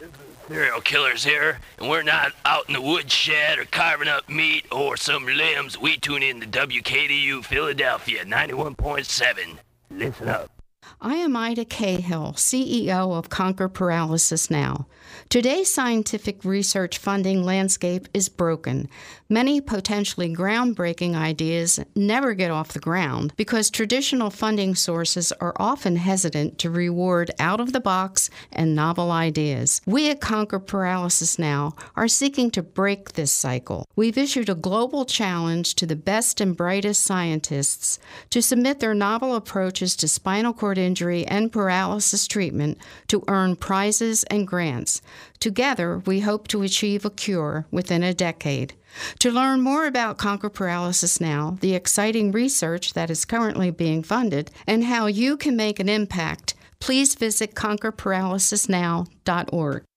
Serial killers here, and we're not out in the woodshed or carving up meat or some limbs. We tune in to WKDU Philadelphia 91.7. Listen up. I am Ida Cahill, CEO of Conquer Paralysis Now. Today's scientific research funding landscape is broken. Many potentially groundbreaking ideas never get off the ground because traditional funding sources are often hesitant to reward out-of-the-box and novel ideas. We at Conquer Paralysis Now are seeking to break this cycle. We've issued a global challenge to the best and brightest scientists to submit their novel approaches to spinal cord injury and paralysis treatment to earn prizes and grants. Together, we hope to achieve a cure within a decade. To learn more about Conquer Paralysis Now, the exciting research that is currently being funded, and how you can make an impact, please visit conquerparalysisnow.org.